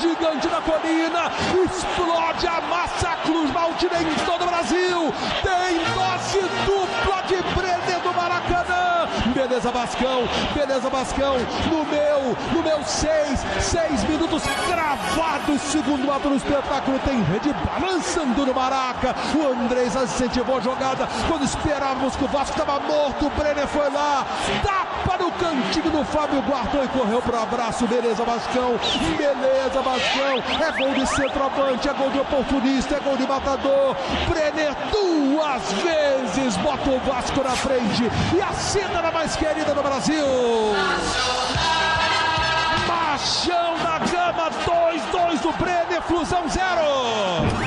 gigante da colina, explode, amassa a Cruz Maltina em todo o Brasil. Tem dose dupla de Brenner do Maracanã. Beleza, Vascão, no meu 6 minutos cravados, segundo ato do espetáculo, tem rede balançando no Maraca. O Andrés incentivou a jogada, quando esperávamos que o Vasco estava morto, o Brenner foi lá, tapa no cantinho do Fábio, guardou e correu pro abraço. Beleza, Vascão, é gol de centroavante, é gol de oportunista, é gol de matador. Brenner 2 vezes bota o Vasco na frente e assenta na mais querida do Brasil. Machão da Gama, 2-2 do Brenner, Flusão 0.